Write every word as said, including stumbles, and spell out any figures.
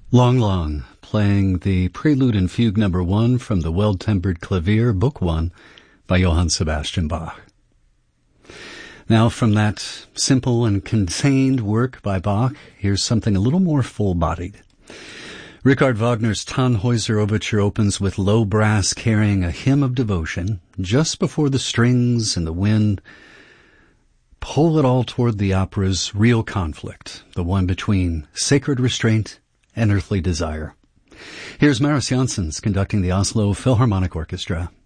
Long Long, playing the Prelude and Fugue number one from the Well-Tempered Clavier, Book One, by Johann Sebastian Bach. Now, from that simple and contained work by Bach, here's something a little more full-bodied. Richard Wagner's Tannhäuser Overture opens with low brass carrying a hymn of devotion just before the strings and the wind pull it all toward the opera's real conflict, the one between sacred restraint and earthly desire. Here's Maris Janssens conducting the Oslo Philharmonic Orchestra.